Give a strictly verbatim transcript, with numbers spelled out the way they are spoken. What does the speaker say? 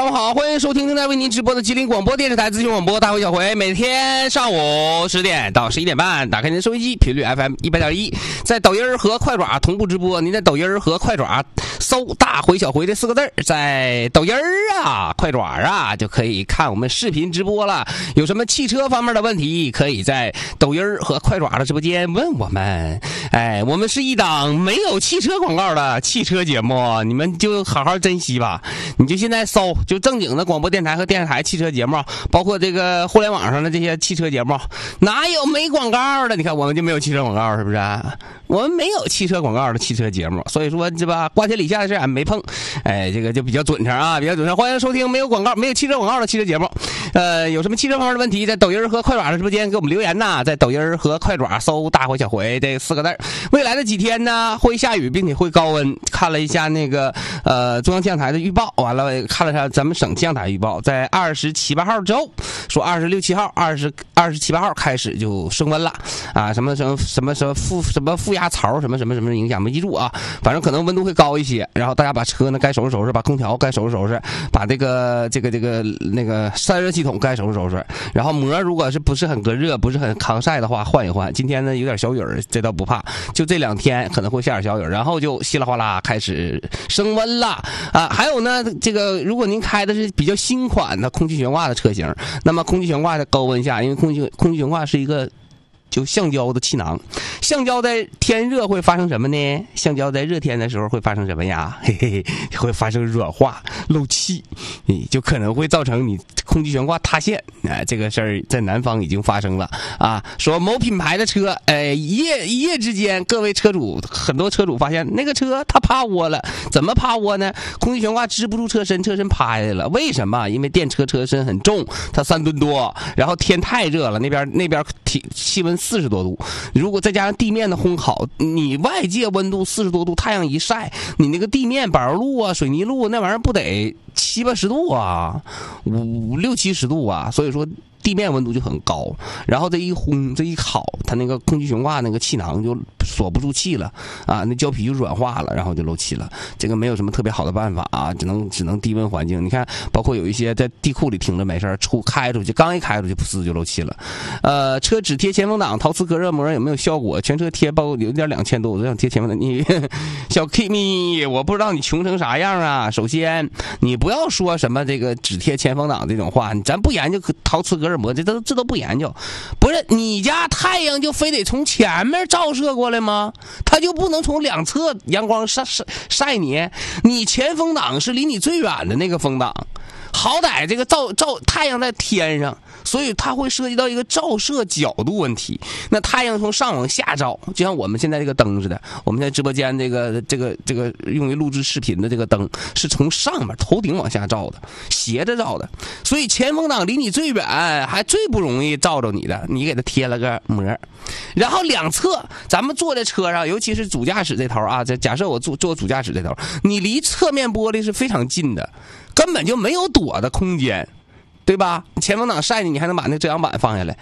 午好，欢迎收听正在为您直播的吉林广播电视台资讯广播大会小回，每天上午十点到十一点半，打开您的收音机，频率 F M 一百点一，在抖音和快爪同步直播。您在抖音和快爪搜“大回小回”这四个字，在抖音啊、快爪啊就可以看我们视频直播了。有什么汽车方面的问题，可以在抖音和快爪的直播间问我们。哎，我们是一档没有汽车广告的汽车节目，你们就好好珍惜吧。你就现在搜，就正经的广播电台和电视台汽车节目，包括这个互联网上的这些汽车节目，哪有没广告的？你看我们就没有汽车广告，是不是？我们没有汽车广告的汽车节目，所以说这吧，瓜田李下的事俺没碰。哎，这个就比较准成啊，比较准成。欢迎收听没有广告、没有汽车广告的汽车节目。呃，有什么汽车方面的问题，在抖音和快爪的直播间给我们留言呐，在抖音和快爪搜“大回小回”这四个字。未来的几天呢，会下雨，并且会高温。看了一下那个呃中央气象台的预报，完了看了一下咱们省气象台预报，在二十七八号之后，说二十六七号、二十二十七八号开始就升温了啊，什么什么什么什么负什么负压槽什么什么什么影响没记住啊，反正可能温度会高一些。然后大家把车呢该收拾收拾，把空调该收拾收拾，把这个这个这个那个散热系统该收拾收拾。然后膜如果是不是很隔热、不是很抗晒的话，换一换。今天呢有点小雨儿，这倒不怕，就这两天可能会下点小雨，然后就稀里哗啦开始升温了啊。还有呢，这个如果您开的是比较新款的空气悬挂的车型，那么空气悬挂在高温下，因为空气空气悬挂是一个就橡胶的气囊，橡胶在天热会发生什么呢？橡胶在热天的时候会发生什么呀？嘿嘿，会发生软化漏气，就可能会造成你空气悬挂塌陷。哎，这个事儿在南方已经发生了啊！说某品牌的车，哎，一夜一夜之间，各位车主，很多车主发现那个车它趴窝了，怎么趴窝呢？空气悬挂支不住车身，车身趴下来了。为什么？因为电车车身很重，它三吨多，然后天太热了，那边那边体气温四十多度，如果再加上地面的烘烤，你外界温度四十多度，太阳一晒，你那个地面柏油路啊、水泥路那玩意儿不得七八十度啊，五六七十度啊，所以说地面温度就很高，然后这一烘这一烤，它那个空气悬挂那个气囊就锁不住气了啊，那胶皮就软化了，然后就漏气了。这个没有什么特别好的办法啊，只能只能低温环境。你看，包括有一些在地库里停着没事出开出去，刚一开出去，噗呲就漏气了。呃，车只贴前风挡陶瓷隔热膜有没有效果？全车贴包有点两千多，我都想贴前风挡。你小 Kimi， 我不知道你穷成啥样啊。首先，你不要说什么这个只贴前风挡这种话，咱不研究陶瓷隔热膜，这都这都不研究。不是你家太阳就非得从前面照射过来吗？它就不能从两侧阳光晒晒晒你？你前风挡是离你最远的那个风挡，好歹这个照照太阳在天上，所以它会涉及到一个照射角度问题。那太阳从上往下照，就像我们现在这个灯似的，我们在直播间这个这个这个用于录制视频的这个灯是从上面头顶往下照的，斜着照的，所以前风挡离你最远，还最不容易照着你的，你给它贴了个膜。然后两侧，咱们坐在车上，尤其是主驾驶这头啊，假设我坐坐主驾驶这头，你离侧面玻璃是非常近的，根本就没有躲的空间，对吧？前风挡晒你，你还能把那遮阳板放下来，